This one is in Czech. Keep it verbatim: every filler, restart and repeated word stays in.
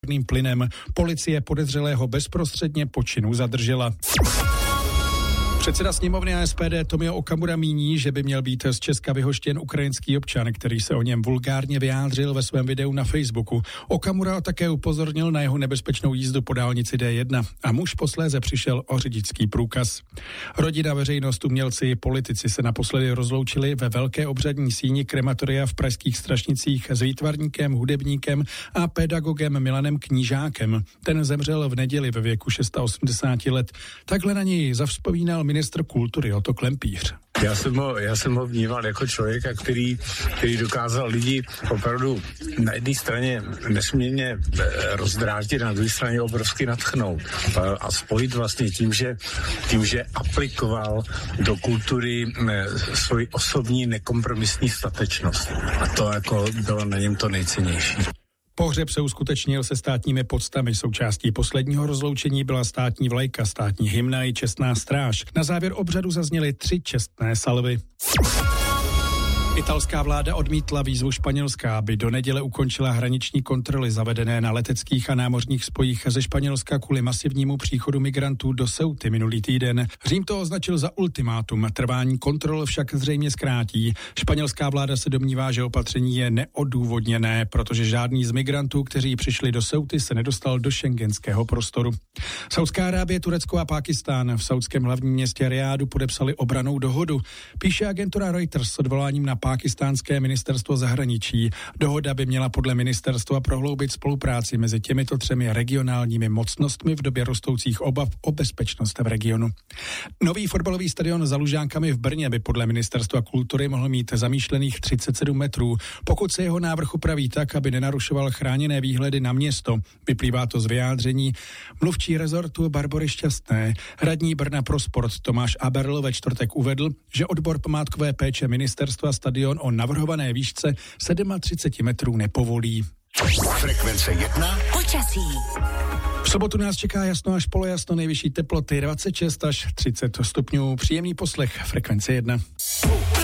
plynem. Policie podezřelého bezprostředně po činu zadržela. Předseda sněmovny a S P D Tomio Okamura míní, že by měl být z Česka vyhoštěn ukrajinský občan, který se o něm vulgárně vyjádřil ve svém videu na Facebooku. Okamura také upozornil na jeho nebezpečnou jízdu po dálnici D jedna a muž posléze přišel o řidičský průkaz. Rodina, veřejnost, umělci i politici se naposledy rozloučili ve velké obřadní síni krematoria v pražských Strašnicích s výtvarníkem, hudebníkem a pedagogem Milanem Knížákem. Ten zemřel v neděli ve věku osmdesáti šesti let. Takhle na něj zavzpomínal ministr kultury Otto Klempíř. Já jsem ho, já jsem ho vnímal jako člověka, který, který dokázal lidi opravdu na jedné straně nesmírně rozdráždit, na druhé straně obrovsky nadchnout a spojit vlastně tím, že, tím, že aplikoval do kultury svoji osobní nekompromisní statečnost. A to jako bylo na něm to nejcennější. Pohřeb se uskutečnil se státními poctami. Součástí posledního rozloučení byla státní vlajka, státní hymna i čestná stráž. Na závěr obřadu zazněly tři čestné salvy. Italská vláda odmítla výzvu Španělska, aby do neděle ukončila hraniční kontroly zavedené na leteckých a námořních spojích ze Španělska kvůli masivnímu příchodu migrantů do Ceuty minulý týden. Řím to označil za ultimátum, trvání kontrol však zřejmě zkrátí. Španělská vláda se domnívá, že opatření je neodůvodněné, protože žádný z migrantů, kteří přišli do Ceuty, se nedostal do schengenského prostoru. Saudská Arábie, Turecko a Pákistán v saudském hlavním městě Riádu podepsali obrannou dohodu. Píše agentura Reuters s odvoláním na pákistánské ministerstvo zahraničí. Dohoda by měla podle ministerstva prohloubit spolupráci mezi těmito třemi regionálními mocnostmi v době rostoucích obav o bezpečnost v regionu. Nový fotbalový stadion za Lužánkami v Brně by podle ministerstva kultury mohl mít zamýšlených třicet sedm metrů, pokud se jeho návrh upraví tak, aby nenarušoval chráněné výhledy na město. Vyplývá to z vyjádření mluvčí rezortu Barbory Šťastné. Radní Brna pro sport Tomáš Aberl ve čtvrtek uvedl, že odbor památkové péče ministerstva stadion o navrhované výšce třicet sedm metrů nepovolí. Frekvence jedna. Počasí. V sobotu nás čeká jasno až polojasno, nejvyšší teploty dvacet šest až třicet stupňů. Příjemný poslech Frekvence jedna.